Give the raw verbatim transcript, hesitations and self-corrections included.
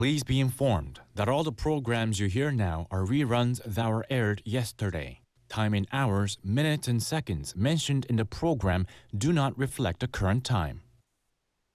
Please be informed that all the programs you hear now are reruns that were aired yesterday. Time in hours, minutes, and seconds mentioned in the program do not reflect the current time.